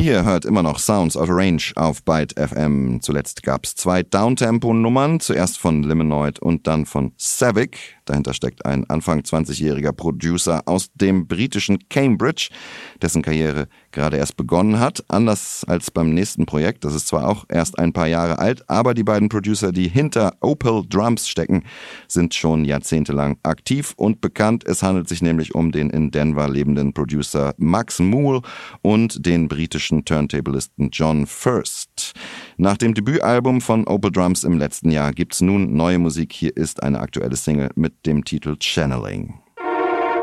Ihr hört immer noch Sounds Out of Range auf Byte FM. Zuletzt gab's 2 Downtempo-Nummern, zuerst von Liminoid und dann von Savick. Dahinter steckt ein Anfang 20-jähriger Producer aus dem britischen Cambridge, dessen Karriere gerade erst begonnen hat. Anders als beim nächsten Projekt, das ist zwar auch erst ein paar Jahre alt, aber die beiden Producer, die hinter Opal Drums stecken, sind schon jahrzehntelang aktiv und bekannt. Es handelt sich nämlich um den in Denver lebenden Producer Max Moole und den britischen Turntablisten John First. Nach dem Debütalbum von Opal Drums im letzten Jahr gibt's nun neue Musik. Hier ist eine aktuelle Single mit dem Titel Channeling.